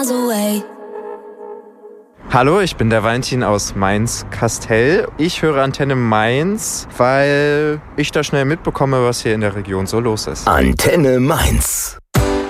Hallo, ich bin der Valentin aus Mainz-Kastel. Ich höre Antenne Mainz, weil ich da schnell mitbekomme, was hier in der Region so los ist. Antenne Mainz.